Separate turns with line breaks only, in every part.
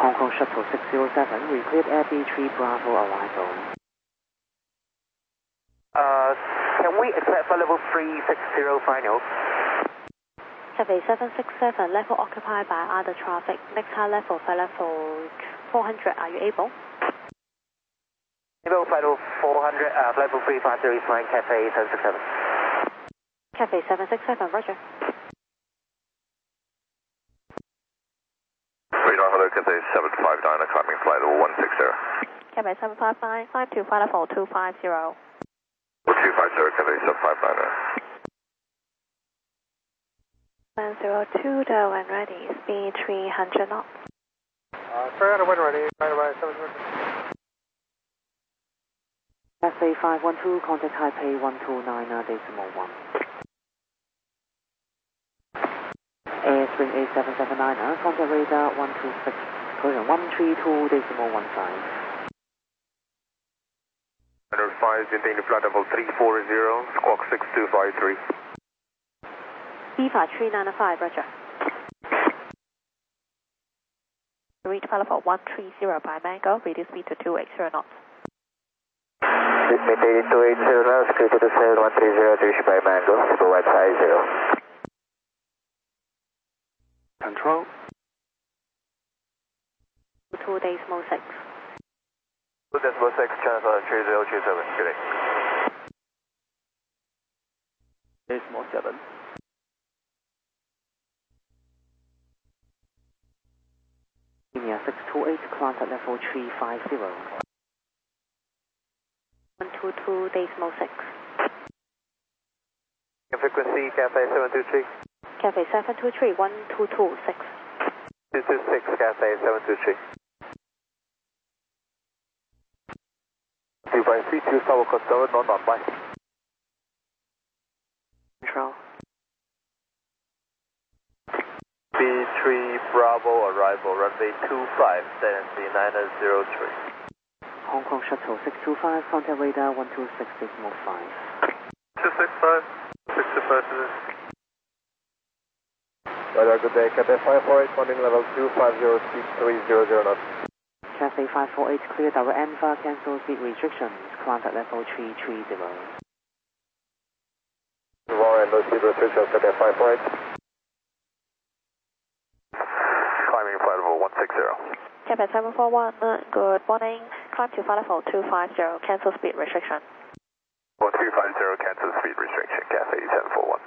Hong Kong Shuttle 607, we cleared Air B3 Bravo arrival.
Can we accept for level 360 final?
Cathay 767, level occupied by other traffic. Next high level, flight level 400, are you able?
Level 400, level 350 is flying Cathay 767.
Cathay 767, roger.
Hello, Cathay 759, climbing flight level 160.
Cathay 759, climb to flight level 250.
250, Cathay 759.
102, the when ready, speed 300 knots.
300 when ready, right away, 700.
Cathay 512, contact Taipei 129.1. Airstream A779, contact radar 126, collision 132.15.
105, maintaining flight level 340, squawk 6253.
Viva 395, roger. Reach flight level 130 by Mango, reduce speed to 280 knots.
Maintain 280 knots, clear to the 7130, reach by Mango, go at 50.
Control.
2 decimal 6.
2 decimal 6, channel 3027, good day.
Decimal 7.
India 628, contact level 350.
122 decimal 6.
Frequency Cathay 723.
Cathay 723, 1226.
226, Cathay 723. 253, 2 Tower Costello, non-by.
Control.
B3 Bravo arrival, runway 25, Nancy 903.
Hong Kong Shuttle 625, contact radar 126.5.
265, 625.
Good day, Cathay 548, landing level 250, speed 300 knots.
Cathay 548, clear direct ENVA, cancel speed restrictions, contact level 330.
Warren, no speed restrictions, Cathay 548.
Climbing flight level 160.
Cathay 741, good morning. Climb to flight level 250, cancel speed restriction.
1250, cancel speed restriction, Cathay 741.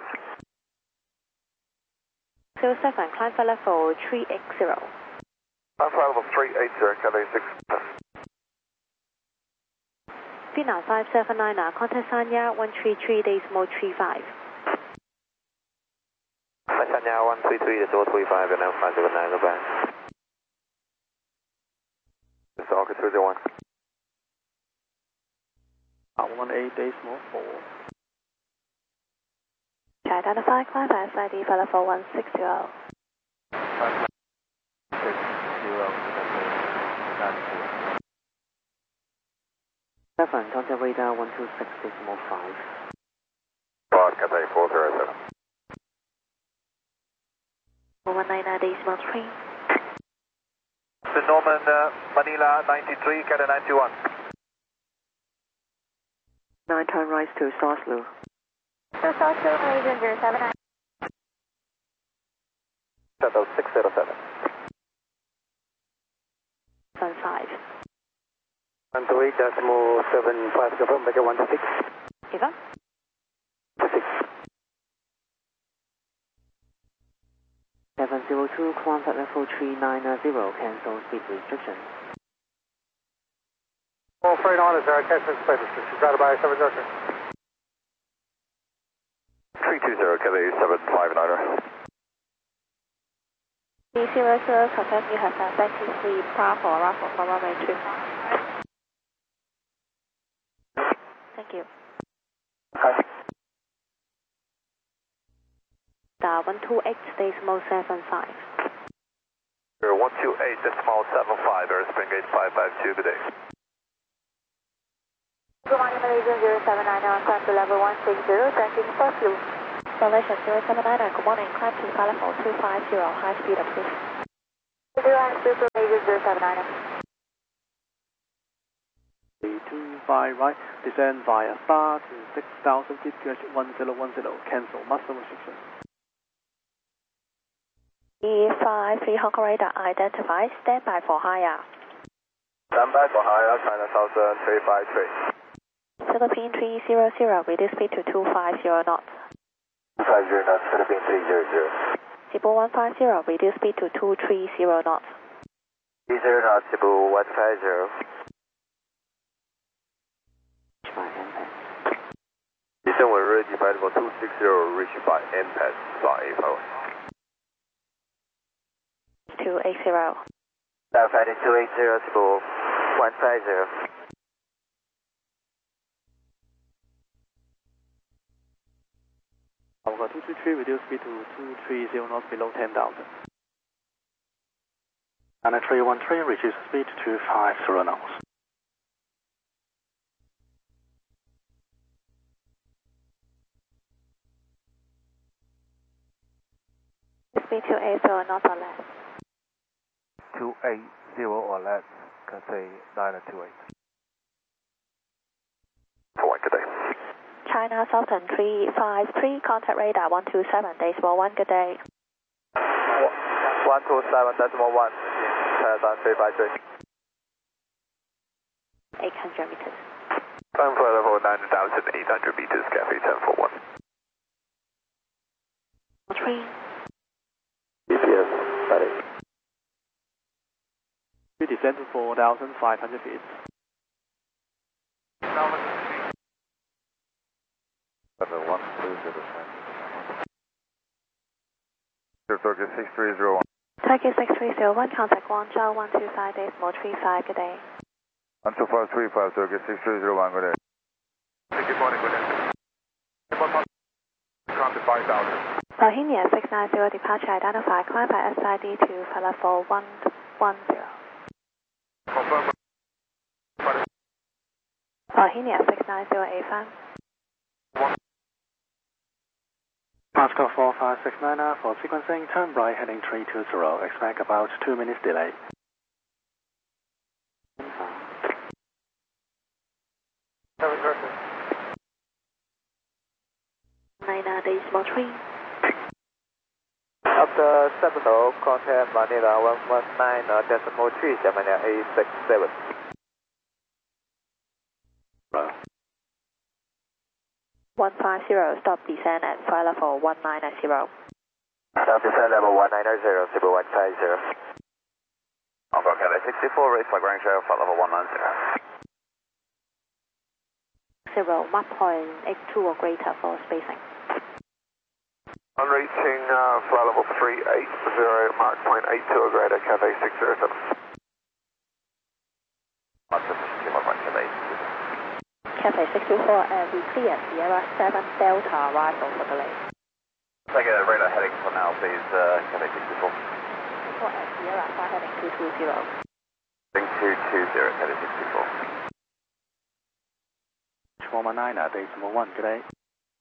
07, climb flight level 380.
Climb flight level 380, Cathay 6.
Vietnam 579, contact Sanya 133.35.
Sanya 133.35, and now 579, go back.
This is August 301.
18.4.
Identify, climb SID flight level 160.
7, contact radar 126.5.
Cathay 407.
199.3.
The Norman Manila 93, Cathay 91.
9 turn rise to Sausalou.
Sausalou, Malaysian 079.
Shuttle 607.
5.
128.75, confirm, back at 126.
Eva?
26.
702, contact level 390, cancel speed restrictions.
439 is our cancel speed restriction, grounded by 700.
320, Cathay 759.
B00, confirm you have back to sleep, Bravo, Raffle for runway 2. Thank you.
Hi.
128.75.
128.75, Spring Gate 552, good day.
Good morning, Malaysian 079, climb to level 160, tracking first blue. Malaysian 079, good morning, climb to flight level 250, high speed approved.
325 right, descend via star to 6,000 feet, QH 1010, cancel, master restriction.
E53 Hong Kong radar identified, stand by for higher.
Stand by for higher, China Southern 353.
Philippine 300, reduce speed to 250 knots.
250 knots, Philippine 300.
Cebu 150, reduce speed to 230 knots.
30 knots, Cebu 150.
By NPAD.
Descend when ready, flight level 260, reach by NPAD, fly power.
280.
Fighting 280, Cebu 150.
Alpha 233, reduce speed to 230 knots below 10,000. China 313, reduce speed to 250 knots.
Speed 280 knots or less.
280 or less, can say 928.
For one, good day.
China Southern 353, contact radar 127, decimal 1, good day.
127, decimal 1, China Southern 353.
800 meters.
Time flight level 9,800 meters, Cafe 1041.
3.
GPS, ready.
We descend to 4,500 feet.
Level 120. Turkey 6301.
Turkey 6301, contact Guangzhou 125, decimal 35, good day.
12535, Turkey 6301, good day.
Good morning, good day. Contact 5,000.
Bohemia 690, departure identified, climb by SID to flight level 110.
Confirm.
Bohemia 690, A5.
Pascal 4569 for sequencing, turn right heading 320, expect about 2 minutes delay.
Niner decimal 3.
After 70, contact Manila 119, decimal 3, Germany 867.
150, stop descend at flight level 190.
Stop descent level 190, Cebu 150.
Alpha Cafe 64, raise flight range flight level 190.
0, Mach point 82 or greater for spacing.
On reaching flight level 380, Mach point 82 or greater, Cafe 607.
Cafe 624, we clear Sierra 7 Delta arrival for delay.
Take a radar heading for now, please, Cafe 64.
64 at Sierra, flight heading 220.
Heading 220, Cafe 64.
Former 9, decimal 1, good day.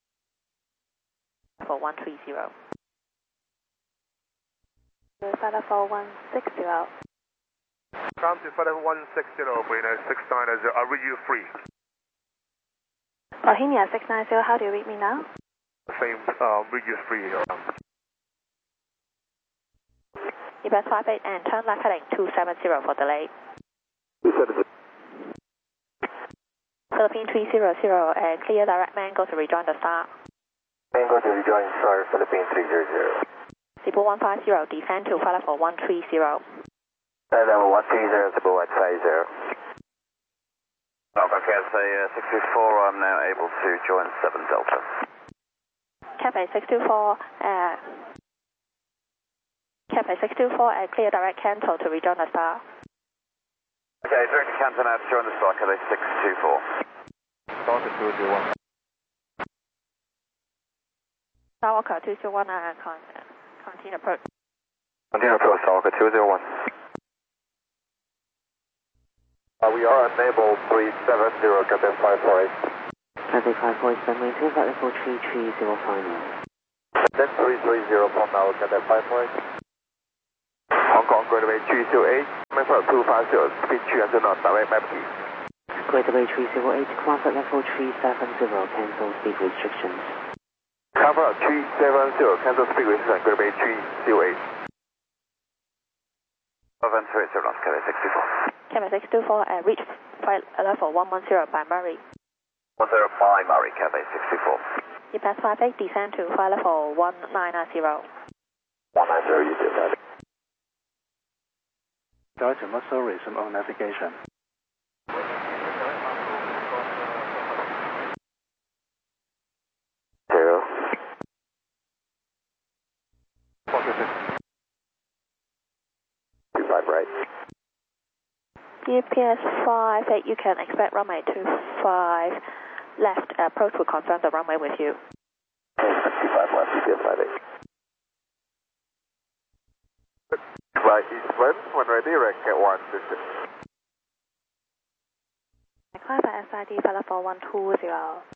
For 130. Flight level 160.
Come to flight level 160, Bueno 690, I'll read you free.
Bohemia 690, how do you read me now?
Same, read you free here.
Evac 58 and turn left heading 270 for delay.
270.
Philippine 300, clear direct mango to rejoin the star.
Mango to rejoin Star, Philippine 300.
Cebu 150, descend to flight level 130.
Flight level 130, Cebu 150.
Alpha Cafe 624, I'm now able to join 7 Delta.
Cafe 624, clear direct cancel to rejoin the star.
Okay, direct to Canton now to join the star, Cafe 624.
Started 201.
Skywalker 201, continue approach.
Continue approach, Skywalker 201.
We are unable 370, Captain 548.
Cafe 547, maintain flight level 330 final.
Then 330 from now, Captain 548.
Hong Kong, going to be 308, Mapflight 250, speed 300 knots, direct map key.
Greater Bay 308, climb flight level 370, cancel speed restrictions.
Cover 370, cancel speed restriction, going to be 308.
730 knots, Cathay 64.
Cathay 624, reach flight level 110 by Murray.
105 Murray, Cathay 64.
You pass 58, descend to flight level 190.
190, you did that.
Georgia Muscle, resume on navigation.
Zero. Right.
GPS 58, you can expect runway 25 left. Approach will confirm the runway with you.
65 left, GPS 58.
Flight Eastland, when ready, rank at 1 distance.
Climb by SID flight level 120.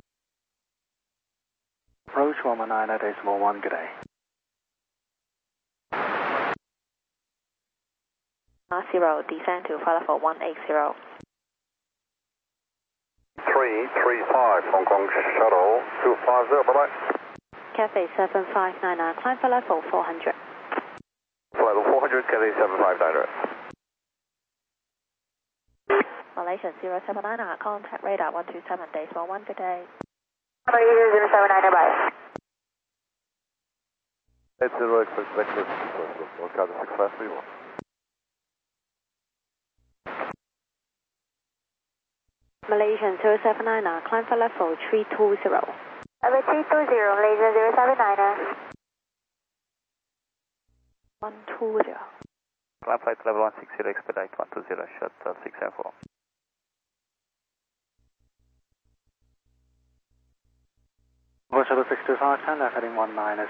Approach 119.1, good day.
0, descend to flight level 180.
335, Hong Kong Shuttle 250, bye-bye.
Cathay 7599, climb flight level 400.
Level 400, Cathay 7590.
Malaysian 079, contact radar 127, days 11, good day.
Malaysia 079, bye.
It's 0, expect vector, Okada 6531.
Malaysian 079, climb flight level 320.
320, Malaysia 079.
120.
Climb flight level 160, expedite 120, shut 674.
Shuttle 625, turn left heading 190.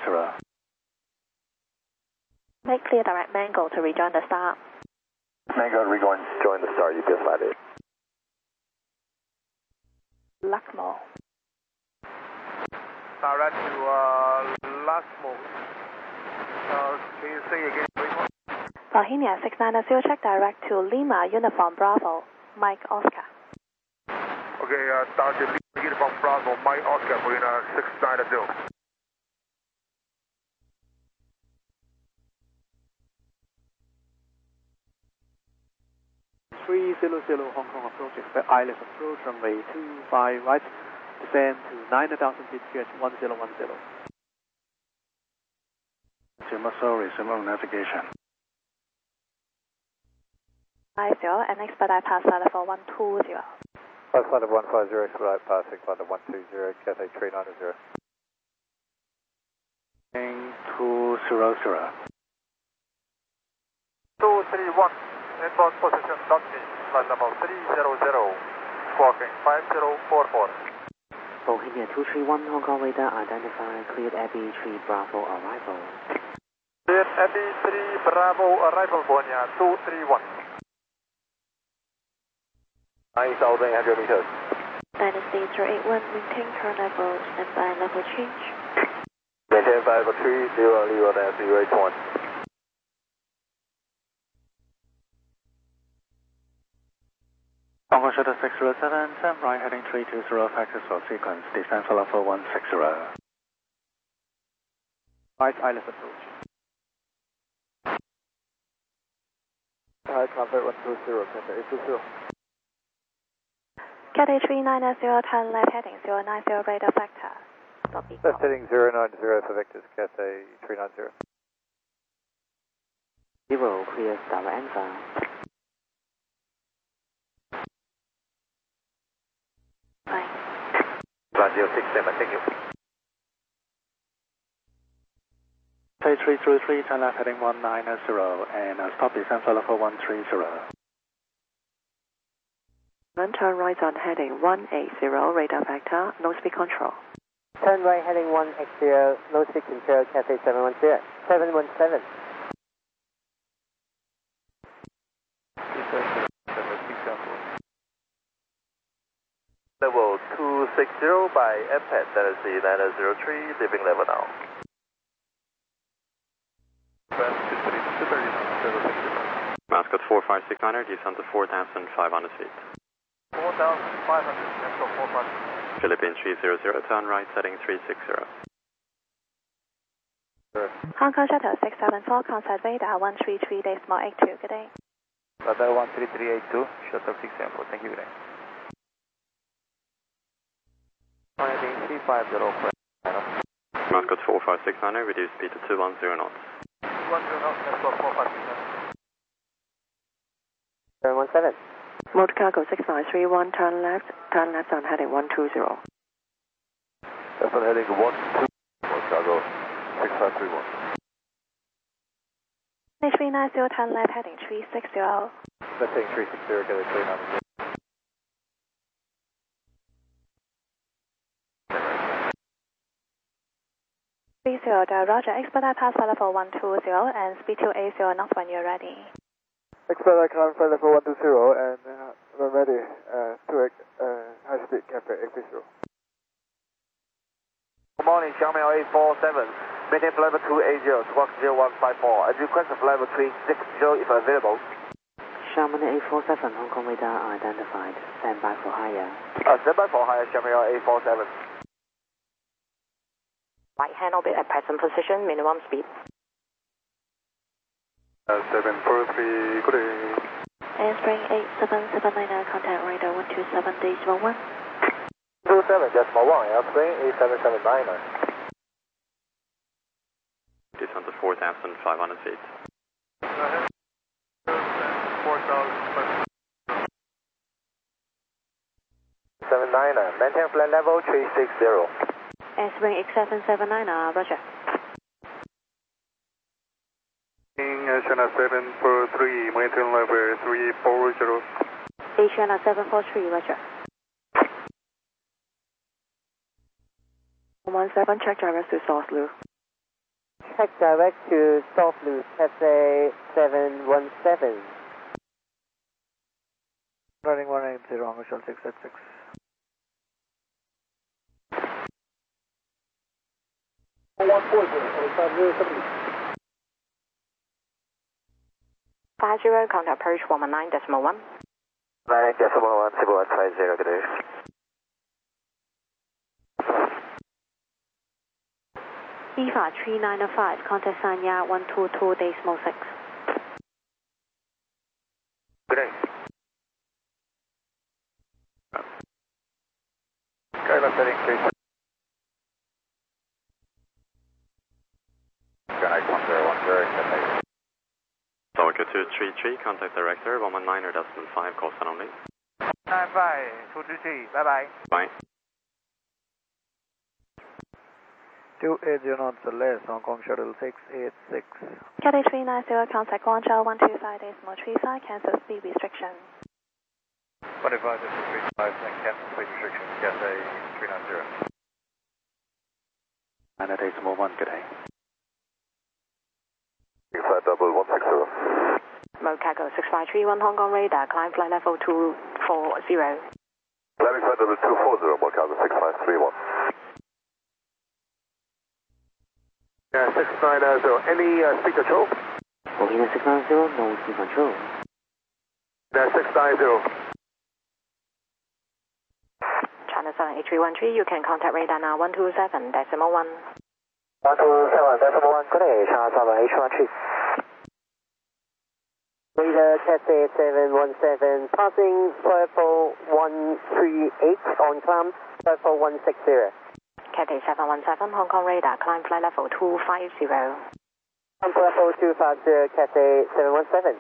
Make clear direct Mango to rejoin the star.
Mango, join the star, UPS 58.
Lucknow.
Direct to Lucknow. Can you say again, please?
Bohemia 690, check direct to Lima, Uniform Bravo, Mike Oscar.
Okay, down to Uniform Bravo, Mike Oscar, Marina 690.
300 Hong Kong approach, expect ILS approach, runway 25 right, descend to 9,000 feet, QH 1010.
Georgia Muscle, resume on navigation.
50 and expedite pass flight level 120.
Pass flight of 150, expedite passing flight of 120, Cathay 390.
200.
231, inbound position not changed, flight level 300, squawking 5044.
Bohemia 231, Hong Kong radar identify, cleared Abbey 3 Bravo arrival.
Cleared Abbey 3 Bravo arrival, Bohemia 231.
9,800 meters.
Dynasty 081, maintain current level, standby level change.
Maintain level 300, Leo 081.
Hong Kong Shuttle 607, turn right heading 320, factors for sequence, descend for level 160.
Right ILS approach. Right, contact 120, Cathay 820.
Cathay 390, turn left heading 090, radar factor. Stop equal.
Left heading 090 for Victor's, Cathay 390.
0, clears direct answer.
Bye.
1067, thank you.
Cathay 333, turn left heading 190, and stop descend for level 130.
Then turn right on heading 180, radar vector, no speed control.
Turn right heading 180, no speed control, Cathay 710. 717.
Level 260 by MPAD, Dynasty 903, leaving level now.
230,
4569er, descend to 4,500 feet.
4,500, let's go 4,500.
Philippine 300, turn right, heading 360.
Hong Kong Shuttle 674, contact radar 133.82, good day.
Radar 13382, Shuttle 674, thank you, good day. Heading 350,
Mascot 4569er, reduce speed to 210 knots.
210 knots, let's go 4,500.
717.
Mode cargo 6531, turn left on heading 120.
That's on heading 12, Chicago 6531.
390, turn left heading 360.
That's heading 360, get it clean up.
Roger, expedite pass flight level 120 and speed 280 knots when you're ready.
Expedite climb flight level 120 and we're ready to high speed Cathay 830.
Good morning, Xiaomi 847. Maintain flight level 280, squawk 0154. I request a flight level 360 if available.
Xiamen 847, Hong Kong radar identified. Stand by for higher.
Stand by for higher, Xiaomi 847.
Right hand orbit at present position, minimum speed.
743, good day.
Spring 8779, contact radar 127.1.
27.1, Airspring 8779.
Descend to 4,500 feet.
4,500.
79, maintain flight level 360.
Spring 8779, roger.
China 743, maintain level 340.
China 743, roger.
117, check direct to South Loop.
Check direct to South Loop, Cathay 717.
Running 180, Hong Kong 686.
Five zero, contact approach 119.1.
9.1, good day.
EVA 3905, contact Sanya 122.6.
Good day. Skyline setting 3. Skyline 1010,
Tower 233, contact director 119.5, call sign only.
95, 233, bye bye.
Bye.
280 knots or less, Hong Kong Shuttle 686.
Cathay 390, contact Guangzhou 125.35, cancel speed restriction.
25.35, and cancel speed restriction, Cathay 390.
981, good day.
160.
Mode cargo 6531, Hong Kong radar, climb flight level 240.
Landing flight level 240, Chicago 6531.
690, any speed control?
Bohina 690, no speed control.
690.
China 78313, you can contact radar now 127.1.
127.1, good day, China 78313. Radar Cathay 717, passing flight level 138 on climb, flight level 160.
Cathay 717, Hong Kong radar, climb flight level 250.
Climb flight level 250, Cathay 717.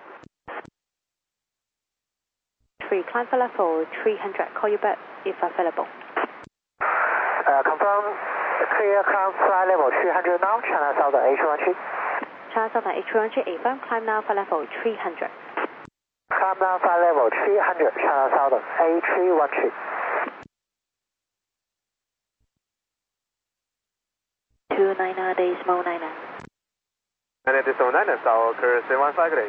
3, climb flight level 300, call you back if available.
Confirm, clear climb flight level 300 now, China Southern H13.
China Southern H13, affirm, climb now flight level 300.
Climb now flight level 300, China Southern A313.
29.9.
9.9, South 715, good day.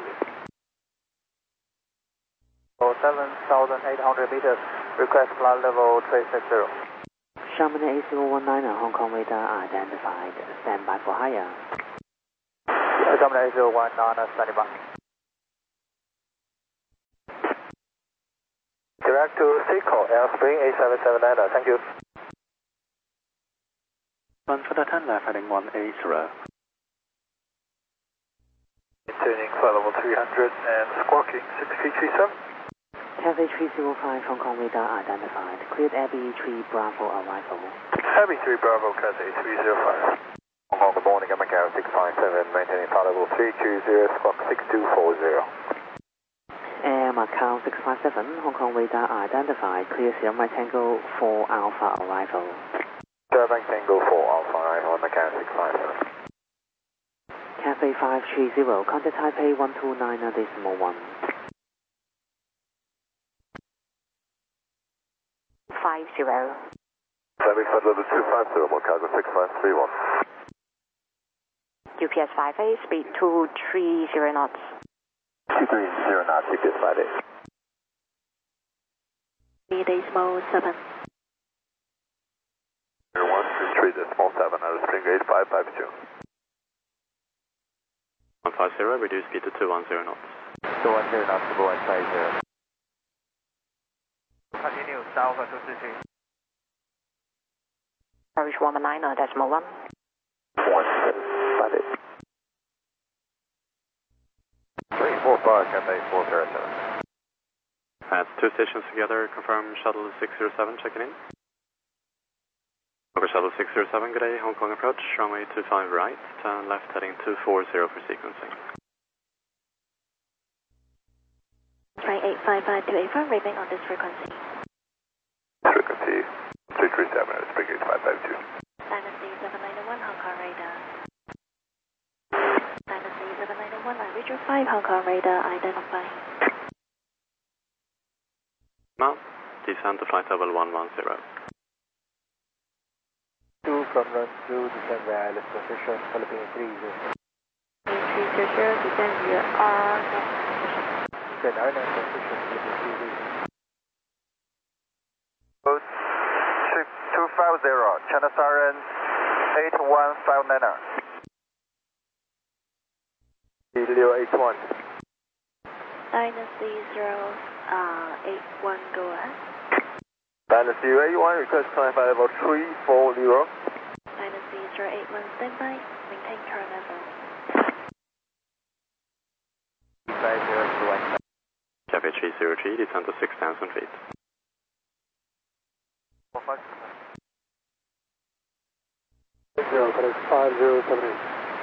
7,800 meters, request flight level 360.
Xiamen 8019, Hong Kong radar identified. Stand by for higher.
Xiaomi 8019, standing by. Direct to Seco, Airspring 8779, thank you.
Run for the 10 left heading 180.
Turning flight level 300 and squawking 6337.
Cathay 305 Hong Kong radar identified. Cleared Abbey 3 Bravo arrival.
Abbey 3 Bravo, Cathay 305. Hong Kong, good morning, I'm Macau 657, maintaining flight level 320, squawk 6240.
Air Macau 657 Hong Kong radar identified. Clear Sierra Mike Tango 4 Alpha arrival.
Sierra Mike Tango 4 Alpha arrival, Macau 657.
Cathay 530, contact Taipei 129.1.
50.
Climbing flight level 250, Mocago 6531.
UPS 58, speed 230 knots.
230 knots, UPS 58.
Decimal 7.
123.7, Airspring 8552.
150, reduce speed to 210 knots.
210 knots, 150. Continue south to 233.
Parish 119, decimal 1.
158. 345, Cathay 407.
That's two stations together, confirm shuttle 607 checking in. Over shuttle 607, good day, Hong Kong approach, runway 25 right, turn left heading 240 for sequencing.
Try 855 rating on this frequency.
Frequency 337, Airspring 8552.
Dynasty 7901 Hong Kong radar. Dynasty 7901, I reach 5 Hong Kong radar identified.
Mount, descend to flight level 110.
2 from run 2, descend wireless position, Philippine 30.
300, descend via R.
Descend R9 position, Philippine 30. 250, China Siren 8159. Leo 81.
Dynasty 081, go ahead.
Dynasty 81, request climb by level 340.
Dynasty 081, standby, maintain current level.
5021.
Cathay 303, descend to 6,000 feet.
5078.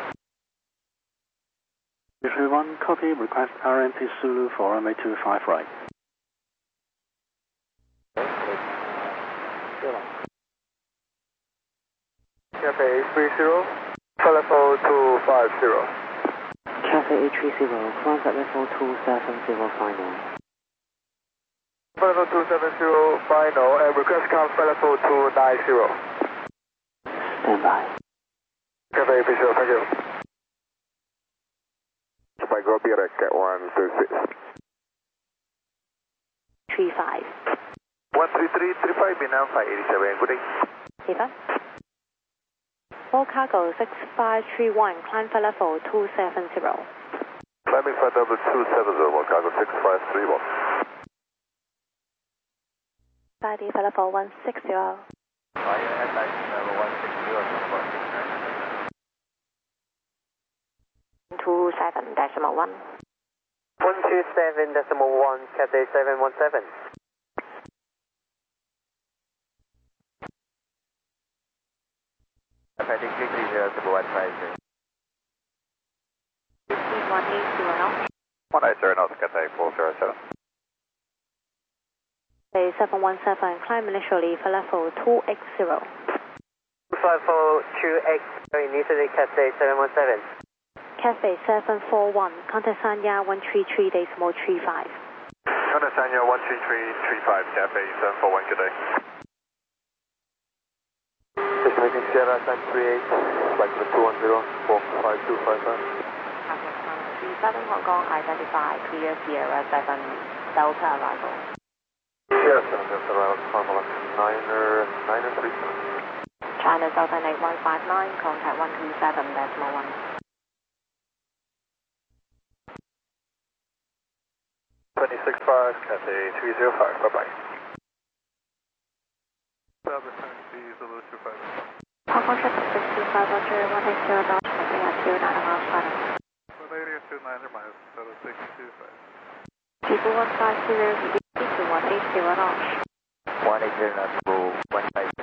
331, copy, request RMP Zulu for runway 25 right.
Cathay 830, level 250.
Cathay 830, climb at level 270 final.
Level 270 final, and request comes level 290.
Stand by.
Cathay 830, thank you. Spike Robbie direct at 136.
35.
13335, Vietnam 587, good day.
Eva? Full cargo 6531, climb for level 270.
Climbing flight level 270, cargo 6531.
Friday for level 160.
Headlight level 160,
27.1.
127.1, Cathay 717.
Heading 330, 150.
180 knots.
180 knots, Cathay 407.
Say 717, climb initially for level 280.
25428, initially Cathay 717.
Cathay 741, contact Sanya 133.35.
Contact Sanya 13335, Cathay 741, good day. Destination Sierra 938, flight number 210, 45255.
37 Hong Kong identified, clear Sierra 7 Delta arrival.
Sierra 7 Delta arrival, Carmel 9er 37.
China Delta 8159, contact 127.1.
127,
265, Cathay 305, bye-bye. Return to Zulu 25.
Hong Kong traffic 625 Roger 180 knots, moving at 29 miles per hour.
180 miles, 625.
People 150, to 180 knots.
180 knots to 150.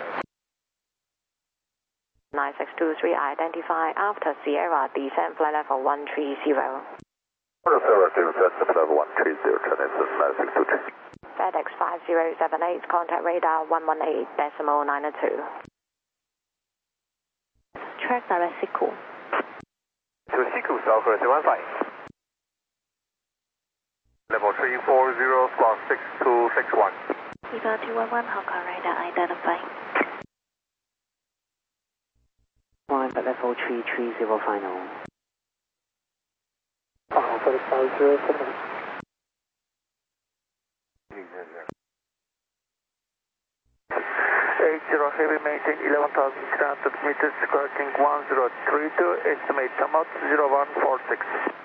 9623, identify after Sierra, descend flight level 130.
Sierra, descend level 130, Chinese 9623.
FedEx 5078, contact radar 118.92. Track direct Siku.
To Siku, South 115.
Level 340, squawk 6261.
Eva 211, Hong Kong radar, identify.
Climb at level 330 final.
FedEx 5078.
80 heavy maintain 11,300 meters, skirting 1032, estimate time out 0146.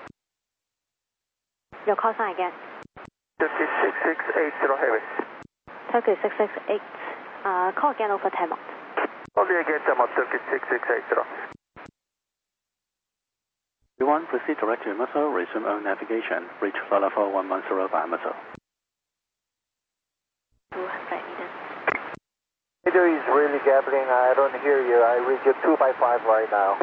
Your call sign again.
Turkey 6680 heavy.
Turkey 668, call again over time out.
Only again time out Turkey 6680.
V1, proceed direct to Muscle, resume on navigation, reach flight level 110 by Muscle.
200 meters.
Radio is really gambling, I don't hear you, I read you 255 right now.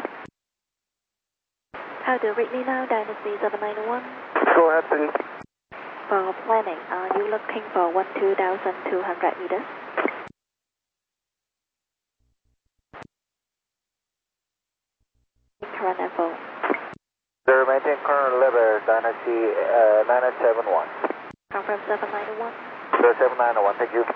How do you read me now, Dynasty 791?
Go ahead please.
For planning, are you looking for 12,200 meters? Current level.
Sir, maintain current level, Dynasty 9971.
Confirm 791.
Sir, 791, thank you.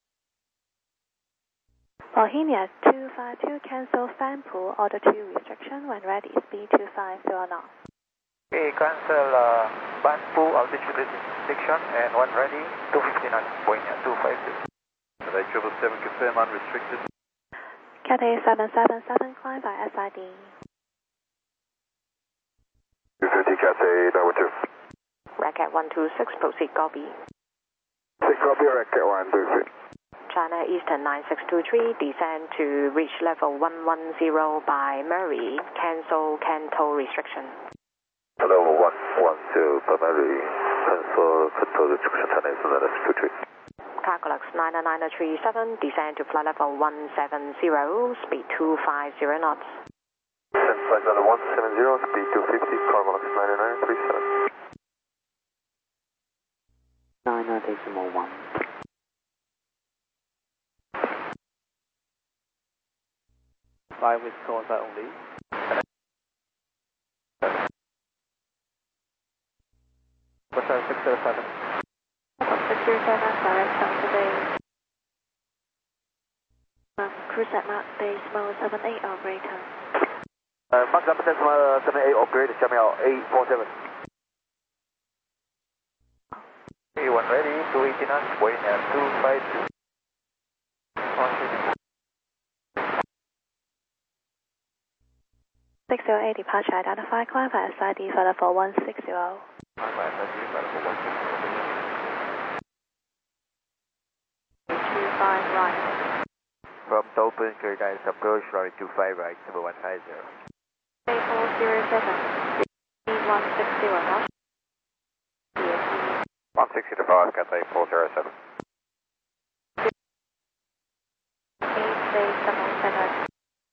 Bohemia 252, cancel fan pool, order 2 restriction, when ready, speed 250 knots.
Okay, cancel Banpu altitude restriction and when ready, 259, Bohemia 252.
Cathay 777, confirm unrestricted.
Cathay 777, climb by SID.
250, Cathay, number 2.
Racket 126, proceed Gobi.
6 copy, Racket 126.
China Eastern 9623, descend to reach level 110 by Murray, cancel Canto restriction.
Level 112 by Murray, cancel Canto restriction, China Eastern 9623.
Cargolux 99937, descend to flight level 170, speed 250 knots.
Descend flight level 170, speed 250, Cargolux 99937.
9.1.
Fly with call sign only. Western 607.
607, direction today. Cruise at Mark Decimal 78 operator.
Mark Decimal 78 upgrade, Samuel 847. Okay, when ready, 280 knots, Bohemia 252.
608 departure identified, climb by SID for level 160.
Climb by SID for level 160.
25 right.
From Dolphin, Paradise approach, lorry 25 right, number 150.
8407, 160 knots.
160 to 5, Cathay 407.
8677.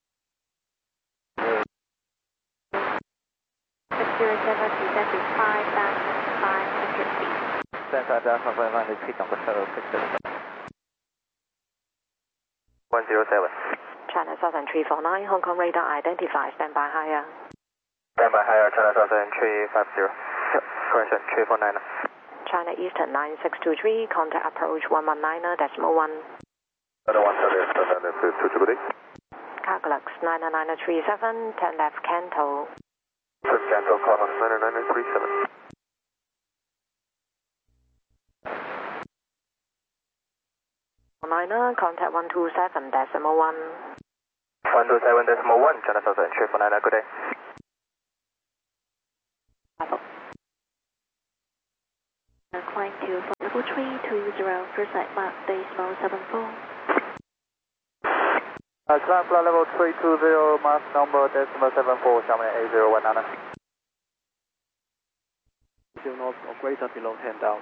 607, descend to 5,500 feet.
Send out 500 feet on the shuttle 607. 107.
China Southern 349, Hong Kong radar identified, standby higher.
Standby higher, China Southern 350. Correction, 349.
China Eastern 9623, contact approach 119.1.
Another 170,
Cargolux 99937, turn left Canto.
Turn Canto, Cargolux 99937.
Niner, contact 127.1.
127.1, China Southern 349, good day.
climb to flight level 320, first at Mark decimal 74.
Climb flight level 320, Mark number decimal 74, Xiaomi 8019.
Still not or greater below 10,000.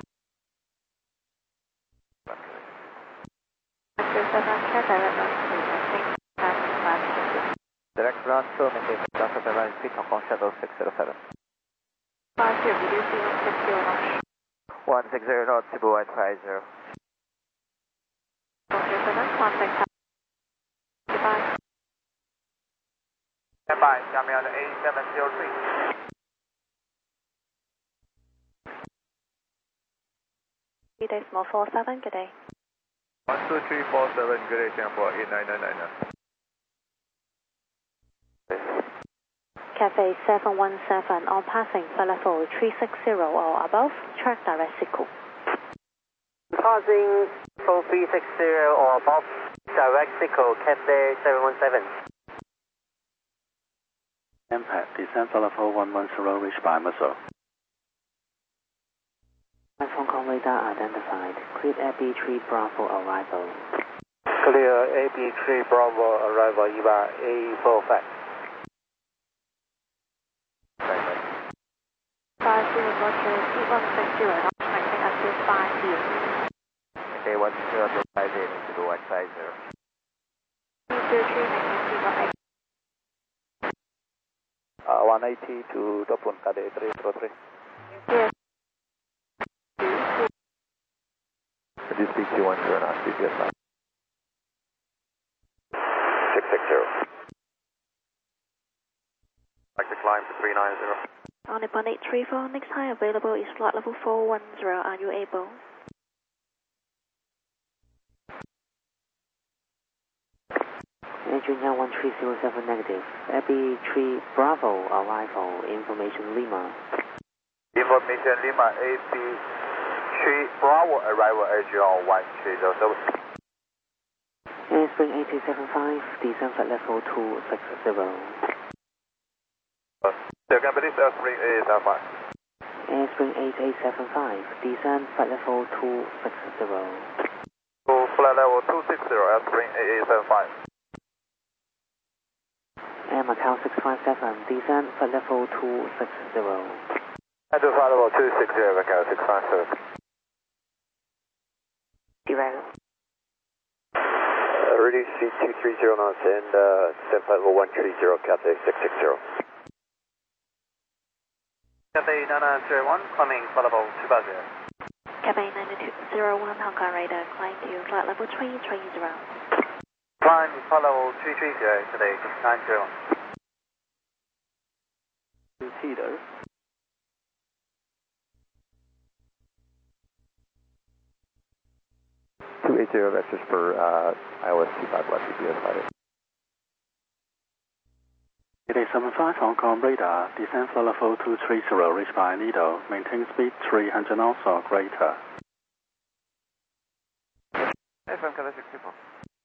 Direct ground to maintain Delta 7 feet, Hong Kong Shuttle 607.
50, reducing 160 knots.
160 knots, Cebu White 50.
Roger 7, contact. Goodbye.
Stand by, Xiaomi on 8703.
3.47, good day.
12347, good day, Singapore 89999.
Cafe 717 on passing flight level 360 or above, track direct SICO.
Passing for 360 or above, direct SICO, Cafe 717.
Impact, descent flight level 110, reached by Muscle.
Hong Kong radar identified. Cleared AB3 Bravo arrival.
Clear AB3 Bravo arrival, EVA A45.
50, Roger 8160, not tracking until 5 here.
Okay, 12050, Cebu White 50.
303, making
180 to Dopun, KD 303.
Yes.
Could you speak to 10 knots, GPS 5? 660. Like to climb to 390.
On the 1834, next time available is flight level 410. Are you able?
Engine 1307 negative. AB3 Bravo arrival. Information Lima.
Information Lima, AB3 Bravo arrival, AGR 1307.
Spring 8275, descent flight level 260.
The company's Spring 8875.
Spring 8875, descent flight level 260.
To flight level 260, Spring 8875.
Macau 657, descent flight level 260.
And to flight level 260, Macau 657.
Develop.
Reduce speed 230 knots and descent flight level 130, Cathay 660. Cathay 9901, climbing flight level 250.
Cafe 9201, Hong Kong radar, climb to flight level 330.
Climb flight level 330, today 90.
2 Tito.
280 vectors per iOS 25 West GPS 5.
8875 Hong Kong radar, descent flight level 230, reached by Nido, maintain speed 300 knots or greater.
FM Cathay 64.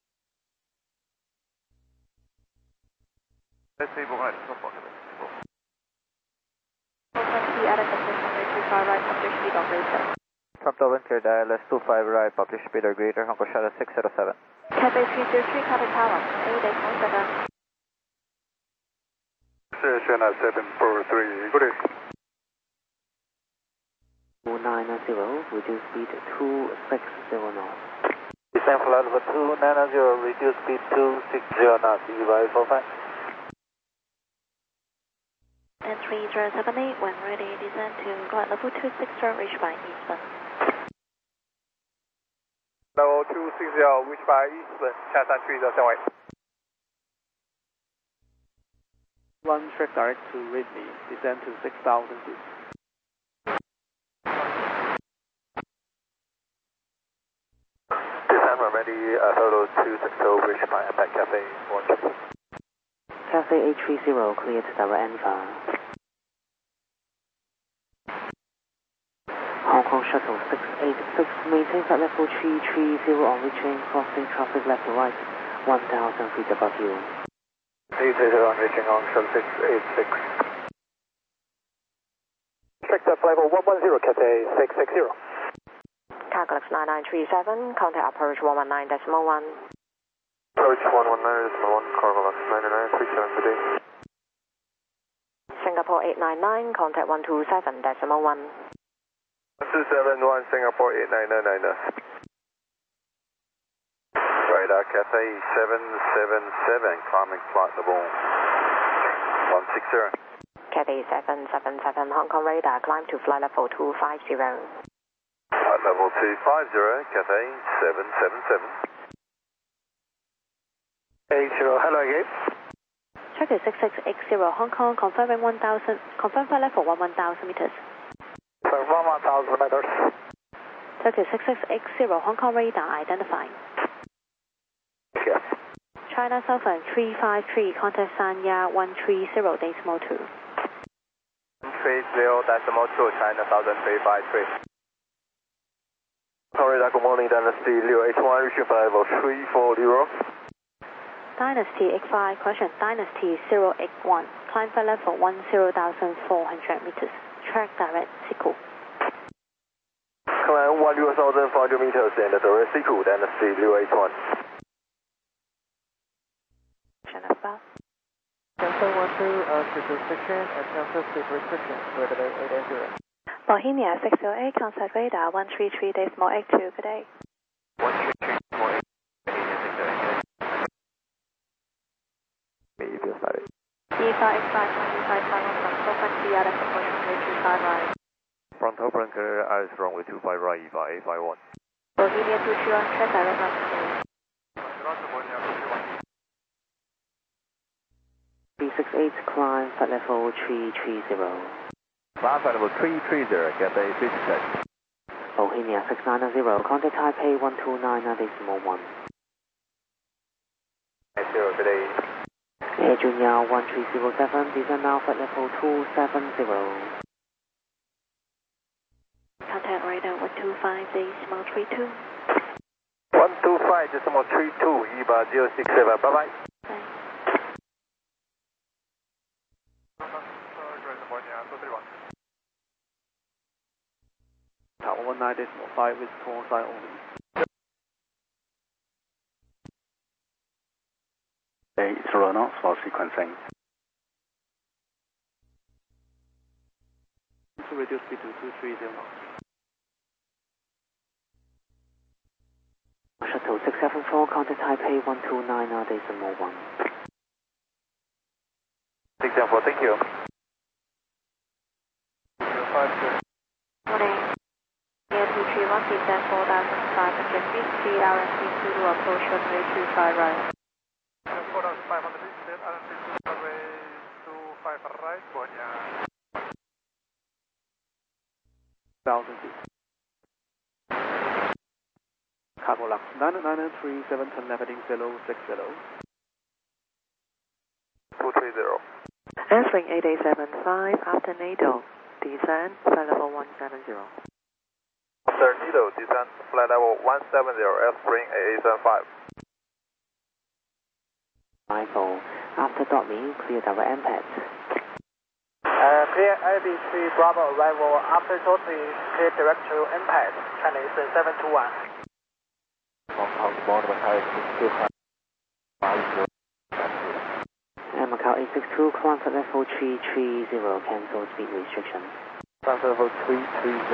Let's see, right, stop for Cathay 64.
Open the other position, 25 right, after speed operator.
Trump Dolphin, clear dial, 25 right, publish speed or greater, Hong Kong Shuttle 607.
Cafe 303, Cafe Tower, 8.47.
Station at 743, good day.
290, reduce speed 260 knots.
Descent flight level 290, reduce speed 260 knots, EVA 45.
And 3078, when ready, descend to flight level 260, reached by Eastbourne.
Level 260, reached by Eastbourne, Chassan 307.
1 track direct to Ridley, descend to 6,000 feet.
Descent when ready, Solo 260, reached by Impact Cafe 1.
Cafe 830, cleared direct Alpha. Hong Kong Shuttle 686, maintain flight level 330 on reaching, crossing traffic left to right, 1,000 feet above you.
330 on reaching Hong Shuttle 686. Strict flight level 110, Cathay 660.
Cargo 9937, contact approach 119.1.
Approach 119.1, Cargo 9937, good day.
Singapore 899, contact 127.1.
271, Singapore 899.
Radar Cathay 777, climbing flight level 160.
Cathay 777, Hong Kong radar, climb to flight level 250.
Flight level 250, Cathay 777.
80, hello again.
Turkey 6680 Hong Kong, confirming 1000, confirm flight level 1000 meters.
1000 meters.
Turkey 6680 Hong Kong radar identified.
Yes.
China Southern 353, contact Sanya 130.2.
130.2, China Southern 353. Radar, good morning, Dynasty Leo H1, reaching flight level 340.
Dynasty 85, question, Dynasty 081, climb flight level 10,400 meters. Track direct, Siku.
Climb 10,400 meters and direct Siku, Dynasty Leo H1.
Channel about.
Cancel 12, schedule section and cancel speed restriction, radar 880.
Bohemia 608, contact radar 133.82, good day.
133.82. Front open clear as runway 25 right, EVA 851.
Bohemia 221, track direct runway. 368, climb flight level 330.
Climb flight level 330, Cathay 56.
Bohemia 690, contact Taipei 129.1.
80, good day.
Air Junior 1307, descend now flight level 270.
Contact radar 125.32.
125.32, EVA 067, bye bye.
Tower 19.5 with call sign only.
80 knots for sequencing.
To reduce speed to 230 knots.
Shuttle 674, contact Taipei 129.1.
674, thank you.
Morning. Air 231, descend 4,500 feet, speed RNC 2 to approach runway 25 right.
4,500 feet, set RNC 2 runway 25 right, Bohemia.
1,000 feet. Cargo Lux 993, 710 left heading 060.
230.
Answering 8875, after NATO, descend flight level 170.
After Nido, descend flight level 170, Airspring 8875.
Michael, after Dotme, clear direct impact.
Clear LB3 Bravo arrival after Dotme, clear direct to impact, Chinese 721.
Hong Kong, Macau
862, climb flight level 330, cancel speed restriction.
Climb flight level 330.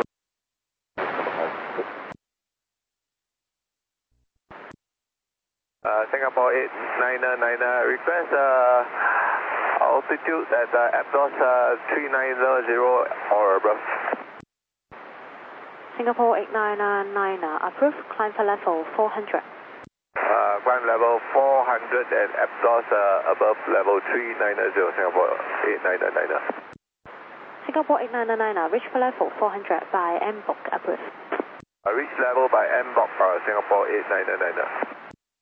Singapore 8999, request altitude at Aptos 3900 or above.
Singapore 8999, approved, climb flight level 400.
Climb level 400 and Aptos above level 3900, Singapore 8999.
Singapore 8999, reach flight level 400 by MBOK, approved.
Reach level by MBOK, Singapore 8999.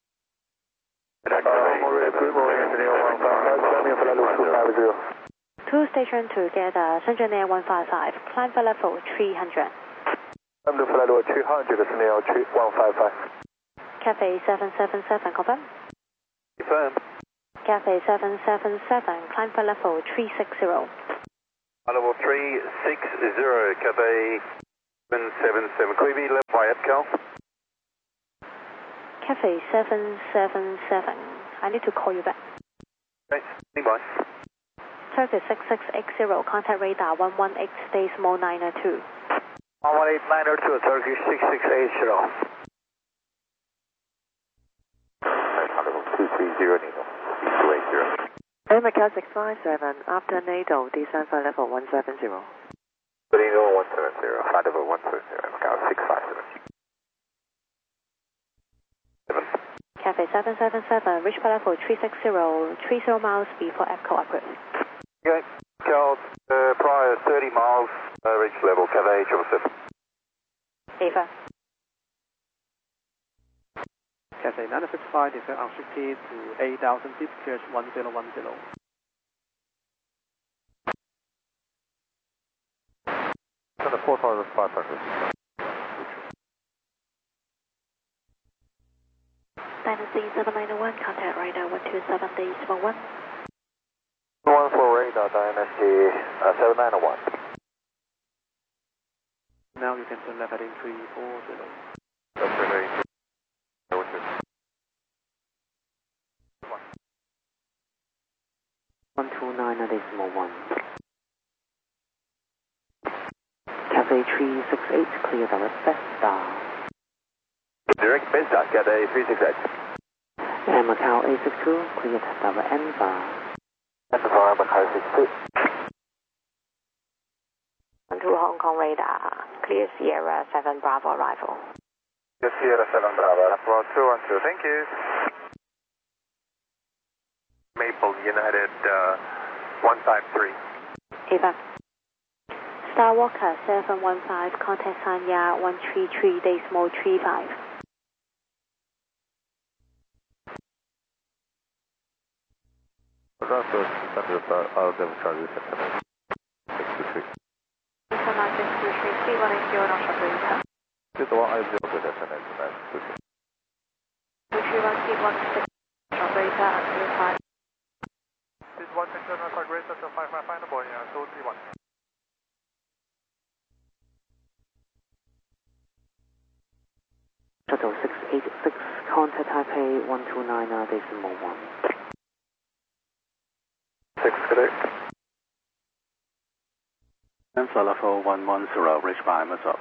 Two station together, Shenzhen Air 155, climb flight level 300.
I'm the flight level 300, Snail 155.
Cathay 777, confirm?
Confirm.
Cathay 777, climb flight level 360.
level 360, Cathay 777. Could we be left by Cal?
Cafe 777. I need to call you back.
Okay, standing by.
Turkey 6680, contact radar 118, decimal 902.
118 Turkey 6680.
Level 230, Nino. 280.
Macau 657, after NATO, descend flight level 170.
Nino 170, flight level 170, Macau 657.
Cafe 777, reach flight level 360, 30 miles before ECHO approved.
Okay, Cal, prior 30 miles, reach level, Cathay 777.
Ava.
Cathay 965, descend unrestricted to 8,000 feet, clears 1010.
4,500.
Dynasty 791, contact radar 127, decimal 1.
1 for radar, Dynasty 791.
Now you can turn left heading 340.
That's really
129 decimal 1. Cafe 368, clear direct Vesta.
Direct Vesta, Cathay 368.
And Macau 862, clear direct Enva.
Enva, Macau 62.
12 Hong Kong radar, clear Sierra 7 Bravo arrival.
Sierra 7 Bravo, Apollo 212, thank you. Maple United 153.
Ava. Star Walker 715, contact Sanya 133, decimal 35.
Transfer standard RDM charges at 623.
International 623, 3180, not operator.
3180 destination 923.
231, operator, until 5.
This 167 North Grace to 555, Boeing 231.
Shuttle 686, contact Taipei 129 decimal 1.
6 Cadet.
And flight level 110, reach by Amazon.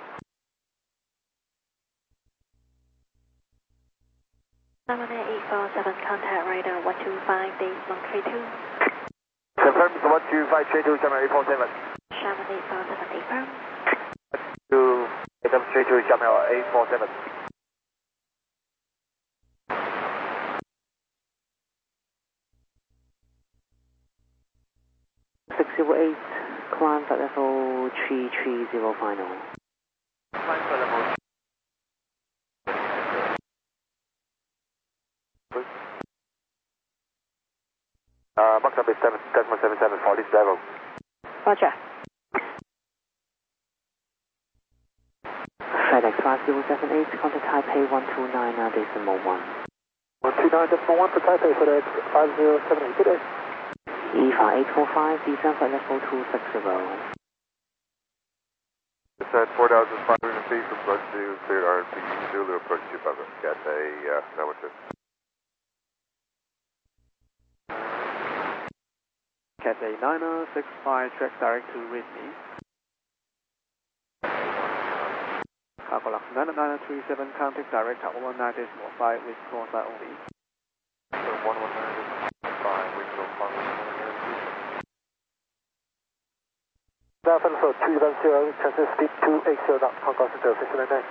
78847, contact radar 125, decimal 32.
Confirm 12532, Shamrock 847.
78847, affirm.
8732, Shamrock 847.
608, climb at level 330 final.
Climb for level. Mach number 777 for this level.
Roger.
FedEx 5078, contact Taipei 129 decimal 1.
129 decimal 1 for Taipei, FedEx 5078, good day.
EVA 845, descend at level 260.
It's at 4,500 feet, approach to clear RP, Zulu approach to Bubba. Cathay, number 2.
Cathay 965, track direct to Sydney. Cargo 937, contact direct at 119.5 with call sign only.
119.5, we go on.
Delta 310, transfer speed 280 knots, Hong Kong Center, 699.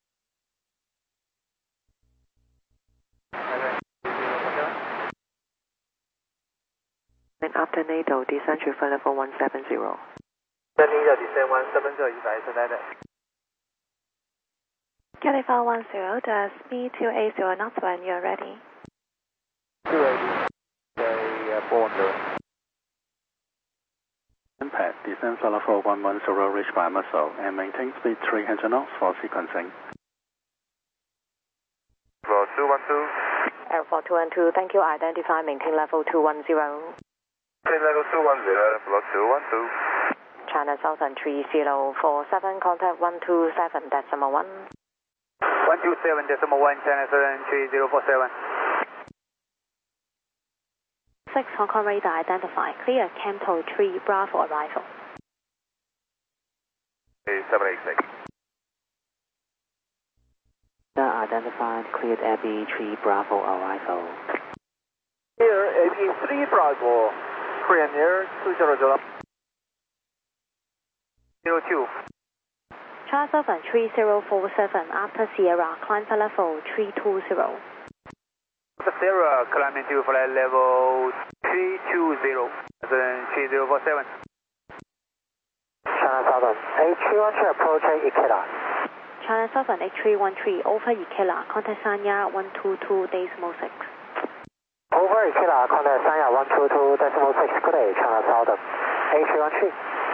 And after NATO, descend to flight level 170.
Descend 170, EVA 899.
Cathay 510, does speed 280 knots when you're ready.
280, okay, 410.
Impact, descend flight level 110, reach by Muscle, and maintain speed 300 knots for sequencing.
Floor 212.
Air 212, thank you. Identify, maintain level 210.
Maintain level 210, floor 212.
China Southern 3047, contact 127.1.
127.1, China Southern 3047.
6 Hong Kong radar identified. Clear Camto 3 Bravo arrival.
786.
Identified. Cleared AB 3 Bravo arrival.
Here, AB 3 Bravo. Premier 200. 02.
China Southern 3047 after Sierra, climb flight level 320.
Sierra, climbing to flight level 320, 3047.
China Southern, H313 approaching Ikeda.
China Southern H313 over Ikela, contact Sanya 122.6.
Over Ikeda, contact Sanya 122.6, good day, China Southern, H313.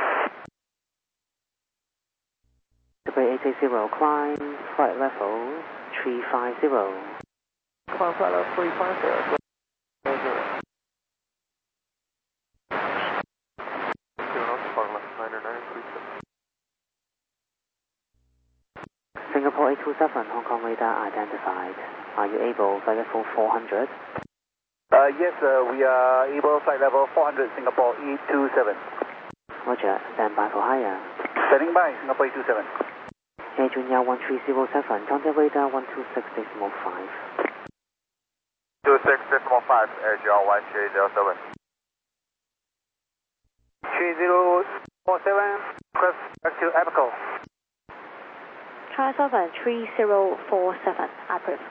880, climb flight level 350.
Climb flight level 350.
Singapore 827, Hong Kong radar identified. Are you able flight level 400?
Yes, we are able flight level 400 Singapore E27.
Roger, stand by for higher.
Standing by, Singapore E27.
Air Junior 1307, contact radar 126.5.
26.5, Air Junior 1307. 3047, request back to Apical.
China Southern 3047, approve.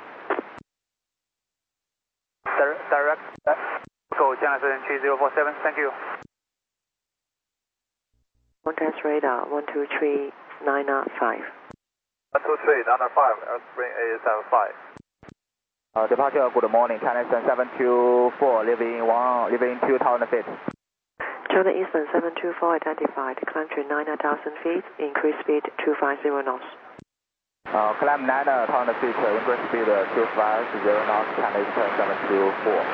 Direct, go China Southern 3047, thank you.
Contact radar 123.905.
123.905, Airspring A75. Departure, good morning, China Eastern 724, leaving 2,000 feet.
China Eastern 724 identified, climb to 9,000 feet, increase speed 250 knots.
Climb 9,000 feet, increase speed 250 knots, China Eastern 724.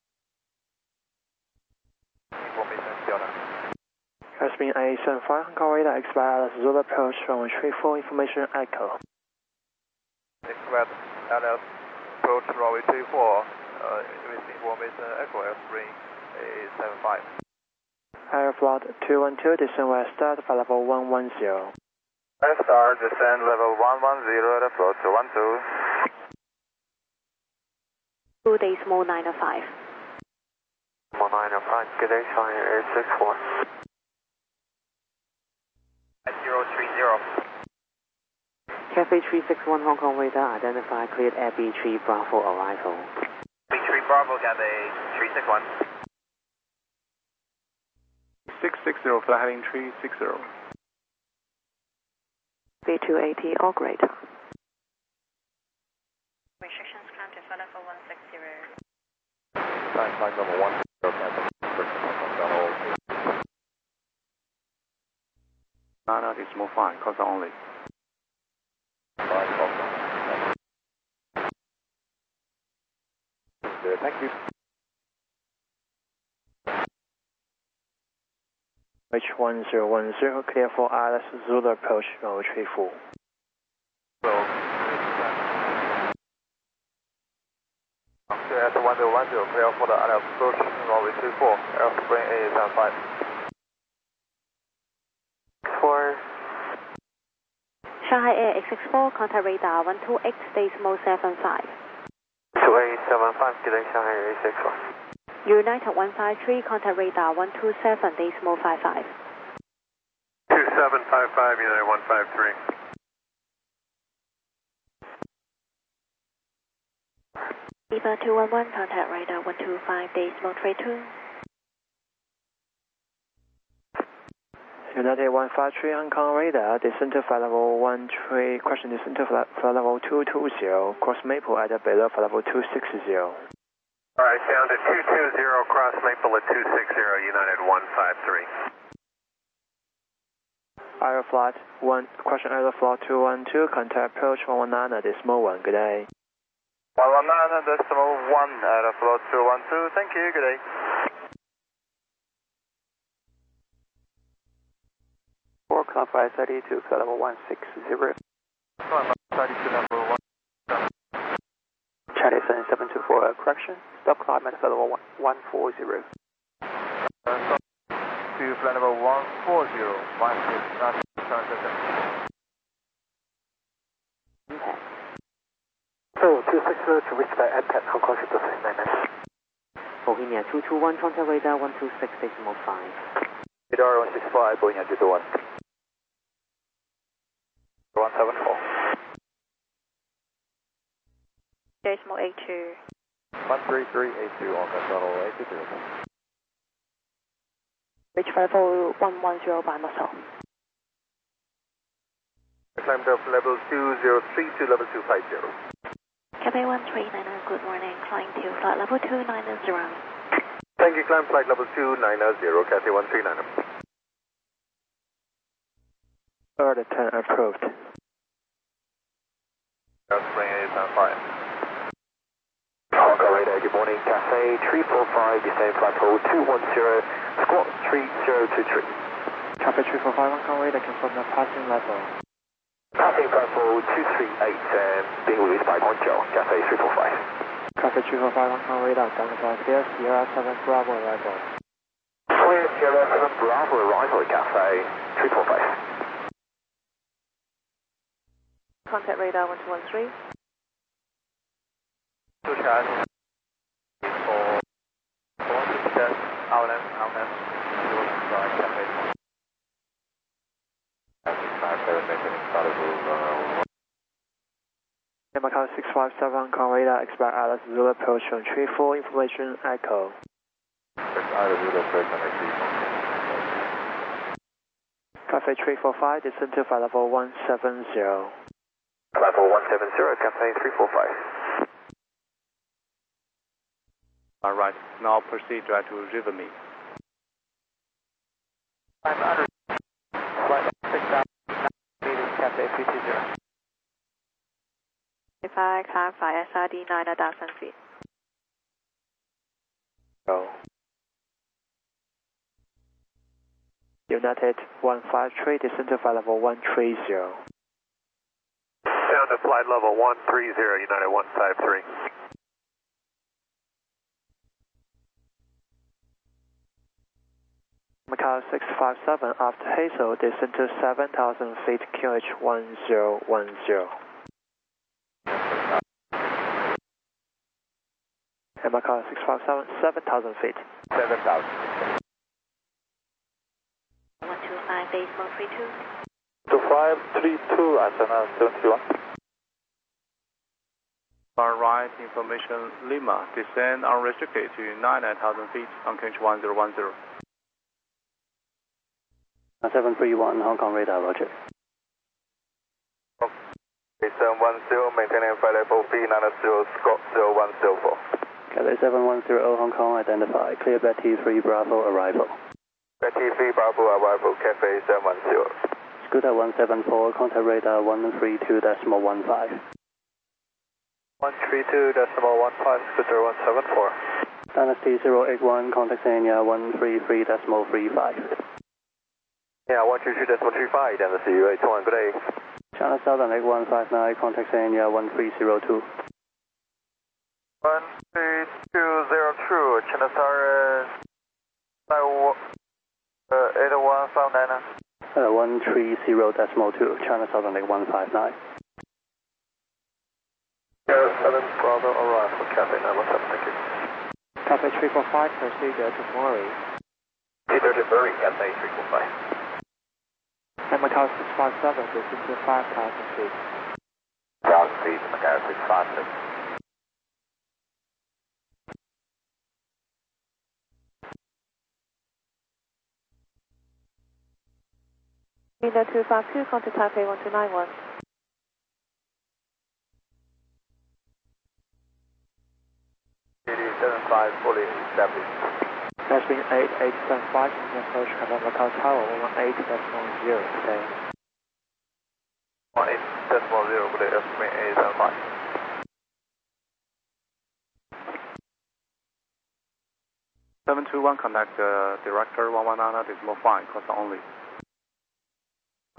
Airspring A75, Hong Kong radar expired as Zulu approach runway 34, information echo.
Expired LS approach runway 34, receiving information echo, Airspring A75.
Aeroflot 212, descend west start, flight level 110.
Star, descend level 110, Aeroflot 212.
2 days more 905.
More 905, good day, China 864.
030.
Cafe 361, Hong Kong radar identified. Cleared Air B3 Bravo arrival.
B3 Bravo, Cafe 361.
660, flight heading 360.
B280 or greater.
Restrictions climb to flight level 160.
Flight level 1,
Nana decimal 5, caution only.
Thank you.
H1010, clear for ILS Zulu approach, runway 34.
At 1010, clear for the ILS approach, runway 34, Airspring A75.
4.
Shanghai Air X64, contact radar 128.75.
2875, good day, Shanghai 864.
United 153, contact radar 127.55.
2755, United 153.
Eva 211, contact radar 125.32.
United 153, Hong Kong radar, descend to flight level 13, question descend to flight level 220, cross Maple at below flight level 260.
Alright, down to 220, cross Maple at 260, United 153.
Aeroflot 1, question Aeroflot 212, contact approach 119.1, good day.
119.1, Aeroflot 212, thank you, good day.
climb flight 32, flight level 160.
Climb 32 level 1.
Chinese 724, correction. Stop climb at flight level 140.
Stop to flight level 140, 16, not
Impact.
So 260 to reach by impact, Hong Kong ship to 39.
Bohemia 221, contact radar 126.5.
Radar 165, Bohemia 221. 174.
Decimal 82.
13382 on Control 82.
Reach level 110 by muscle.
Climbed up level 203 to level 250.
Cathay 139, good morning. Climb to flight level 290.
Thank you, climb flight level 290, Cathay 139.
Order 10 approved.
Spring 8 on fire.
Hong Kong radar, good morning. Cathay 345, descend flight level 210, squawk 3023.
Cathay 345, Hong Kong radar, confirm the passing level.
Passing flight level 238, being released by Guangzhou, Cathay 345.
Cathay 345, Hong Kong radar, down flight clear, Sierra 7 Bravo arrival.
Clear, Sierra 7 Bravo arrival, Cathay 345.
Contact radar 1213.
Two shots. For success, outland, Cathay.
Macau 657, Hong Kong radar, expect Alice Zulu approach on 34, information echo. Cathay 345, descend to flight level 170.
Level 170, Cathay 345.
Alright, now proceed direct to Rivermead.
I'm under flight 6,000 meters, Cathay 320.
If I clarify SRD 9,000 feet.
Oh. United 153, descend to flight level 130.
Down to flight level 130, United 153.
Macau 657, after Hazel, descend to 7,000 feet, QH 1010. And Macau 657, 7,000 feet.
7,000.
125, baseball 32.
2532, antenna 71.
Far right, information Lima, descend unrestricted to 9,000 feet on QH 1010.
731, Hong Kong radar, roger.
710, maintaining flight level B90, Scott 0104.
Cathay 710, Hong Kong, identify. Clear Betty 3 Bravo, arrival.
Betty 3 Bravo, arrival, Cathay 710.
Scooter 174, contact radar 132.15.
132.15, Scooter 174.
Dynasty 081, contact Sanya 133.35.
Yeah, 122.35, Dynasty 81, good day.
China Southern 8159, contact Sanya 1302.
13202, China Southern 8159.
130.2, China Southern 8159.
7 Bravo, arrival, Cathay 917, thank you.
Cathay 345, procedure to Murray.
Either to Murray, Cathay 345.
And Macau 657, descend to 5,000 feet.
1,000 feet, Macau 657.
Window 252, contact Taipei 1291.
$80.75 fully established.
Has been 8875 in approach Qatar Macau Tower 18.0 today.
18.0, good day, estimate 875.
Seven two one, contact director 119, decimal 5, cost only.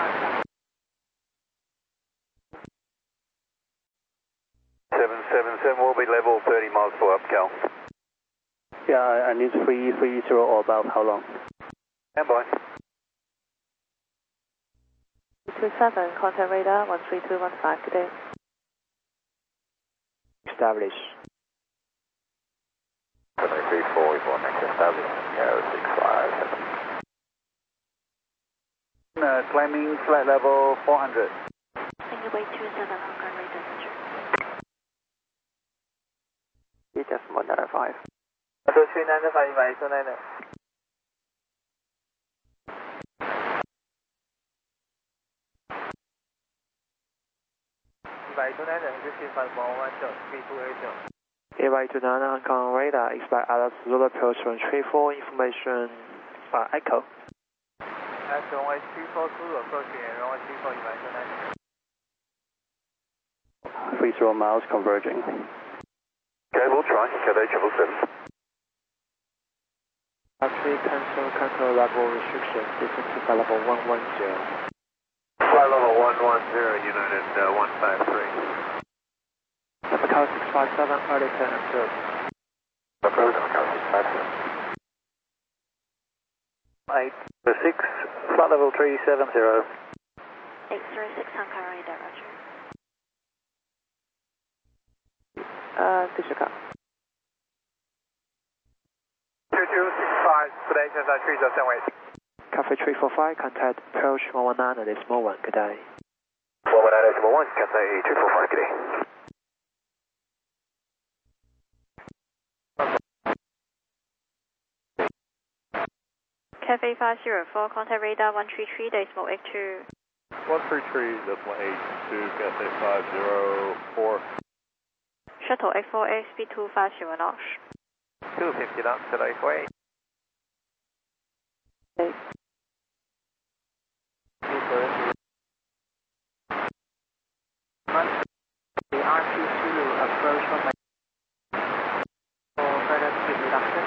777 will be level 30 miles for up, Cal.
Yeah, I need 330 or above. How long?
Stand by.
27, contact radar 13215 today.
Establish.
734, report next establish, Sierra 657.
Climbing flight level 400.
Thank you, wait 27, Hong Kong radar.
E.95.
295, invite 299. Invite 299, this is 5110, 3280.
AY29 Hong Kong radar, expect Alice Zulu approach from 34, information Echo.
That's runway 342, approaching runway 34, invite 299.
30 miles converging.
Okay, we'll try. Cathay 777.
Actually, cancel level restriction, distance to flight level 110.
Flight level 110, United 153.
Macau 657, early turn observed.
Approach Macau 657.
6, flight level 370.
836, Hong Kong radar, roger.
继续看。
2265, today Cathay 3078.
Cafe 345, contact approach 119 this moment, good day.
119.1, Cathay 345, good day.
Cafe 504, contact radar 133, decimal 82.
133.82, Cathay 504.
Shuttle X4A, speed 250 knots.
250 knots, today 48.
The RT Zulu approach from for further speed reduction.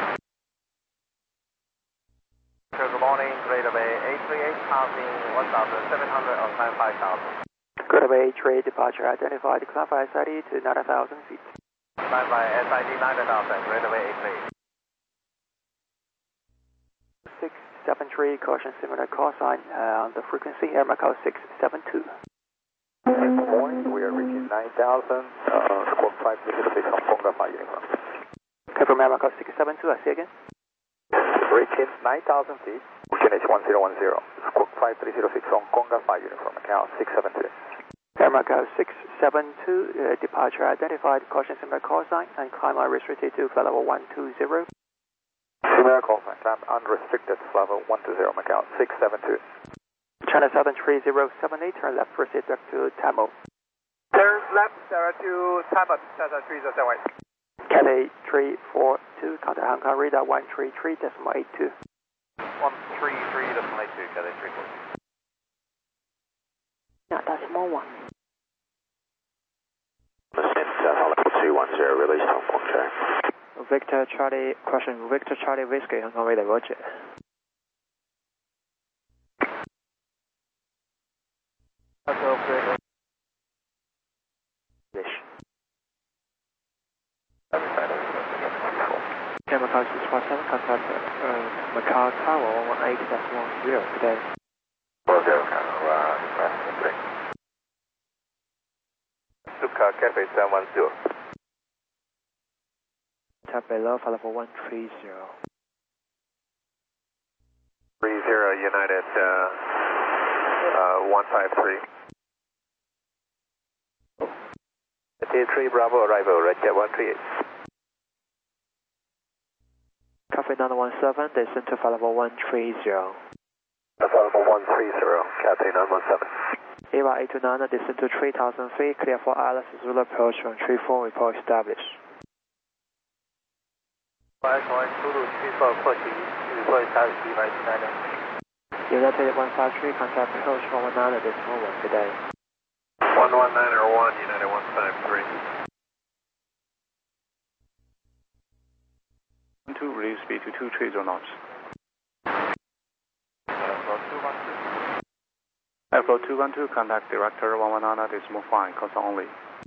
Good morning, Greater Bay 838, passing 1,700 on time 5,000.
Greater Bay 3 departure identified, climb by SID to 9,000 feet.
Climb by SID 9,000, Greater Bay 88.
673, caution similar call sign on the frequency, Air Macau 672.
Good morning, we are reaching 9,000, squawk 536 Hong Kong, Alpha Uniform.
Confirm Air Macau 672, I see again.
Reaching 9,000 feet, QNH 1010, squawk 5306 Hong Kong, Alpha Uniform, Macau 672.
Air Macau 672, departure identified, caution similar call sign, and climb restricted to flight level 120.
Similar call sign, climb unrestricted, flight level 120, Macau 672.
China Southern 3078, turn left, proceed back to Tamil.
Turn left, to Tamil, Cathay 3078.
Cathay 342, contact Hong Kong radar 133.82.
133.82, Cathay 342.
Yeah, decimal 1.
Descent, level 210, release Hong Kong track.
Victor Charlie, question, Victor Charlie Whiskey, Hong Kong radar, roger. Macau 647, contact Macau Tower 118.10 today.
Suka Cafe 710.
Tap below, flight level 130.
30 United 153. T3 Bravo arrival, Roger 138.
Cafe 917, descend to flight level 130.
Flight level 130, Cathay 917.
AY829, descend to 3,000 feet, clear for Alice Zulu approach from 34, report established. United 153, contact approach 119 this moment, good day.
119 or 1, United 153.
2, release speed to 230 knots. Airflow 212, contact director 119 decimal 5, call only.